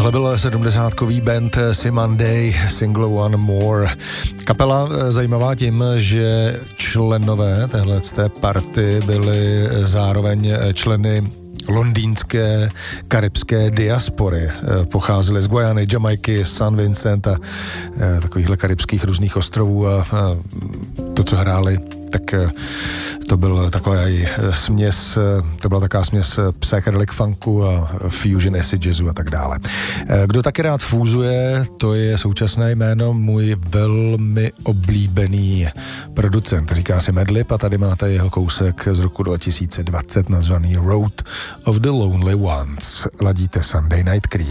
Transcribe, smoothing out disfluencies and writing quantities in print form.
Tohle byl 70kový band Simandej, Single One More. Kapela zajímavá tím, že členové téhleté party byli zároveň členy londýnské karibské diaspory. Pocházeli z Guajany, Jamaiky, San Vincent a takovýchhle karibských různých ostrovů a to, co hráli, tak to byl takový směs, to byla taková směs psychedelic funku a fusion acid jazzu a tak dále. Kdo taky rád fúzuje, to je současné jméno můj velmi oblíbený producent, říká si Madlib a tady máte jeho kousek z roku 2020 nazvaný Road of the Lonely Ones. Ladíte Sunday Night Creep.